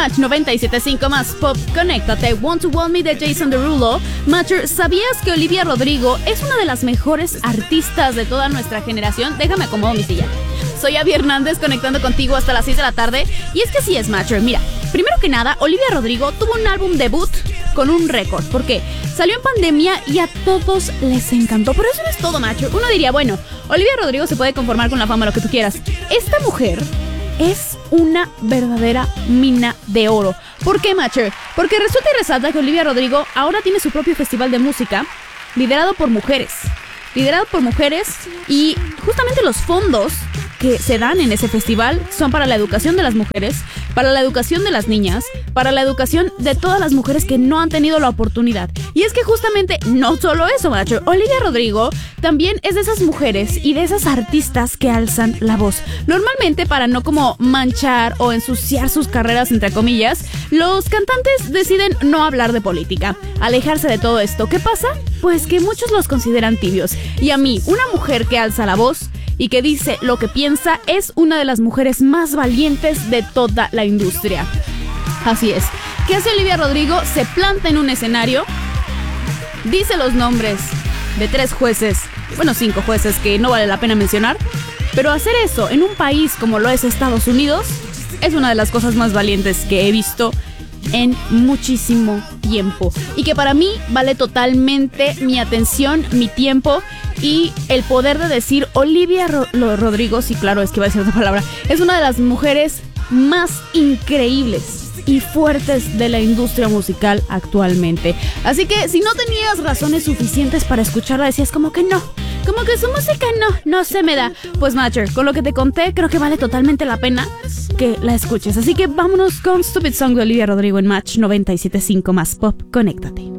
Match 97.5 más Pop, conéctate. Want to Want Me de Jason Derulo. Matcher, ¿sabías que Olivia Rodrigo es una de las mejores artistas de toda nuestra generación? Déjame acomodo mi silla. Soy Abby Hernández, conectando contigo hasta las 6 de la tarde. Y es que sí es, Matcher. Mira, primero que nada, Olivia Rodrigo tuvo un álbum debut con un récord. ¿Por qué? Salió en pandemia y a todos les encantó. Pero eso no es todo, Matcher. Uno diría, bueno, Olivia Rodrigo se puede conformar con la fama, lo que tú quieras. Esta mujer es una verdadera mina de oro. ¿Por qué, Matcher? Porque resulta y resalta que Olivia Rodrigo ahora tiene su propio festival de música liderado por mujeres. Y justamente los fondos que se dan en ese festival son para la educación de las mujeres, para la educación de las niñas, para la educación de todas las mujeres que no han tenido la oportunidad. Y es que justamente no solo eso, macho, Olivia Rodrigo también es de esas mujeres y de esas artistas que alzan la voz. Normalmente, para no como manchar o ensuciar sus carreras, entre comillas, los cantantes deciden no hablar de política, alejarse de todo esto. ¿Qué pasa? Pues que muchos los consideran tibios. Y a mí, una mujer que alza la voz y que dice lo que piensa, es una de las mujeres más valientes de toda la industria. Así es. ¿Qué hace Olivia Rodrigo? Se planta en un escenario, dice los nombres de 3 jueces, bueno, 5 jueces que no vale la pena mencionar, pero hacer eso en un país como lo es Estados Unidos es una de las cosas más valientes que he visto en muchísimo tiempo, y que para mí vale totalmente mi atención, mi tiempo y el poder de decir Olivia Rodrigo, sí, claro, es que iba a decir otra palabra, es una de las mujeres más increíbles y fuertes de la industria musical actualmente. Así que si no tenías razones suficientes para escucharla, decías como que no, como que su música no se me da. Pues Matcher, con lo que te conté, creo que vale totalmente la pena que la escuches. Así que vámonos con Stupid Song de Olivia Rodrigo en Match 97.5 más Pop. Conéctate.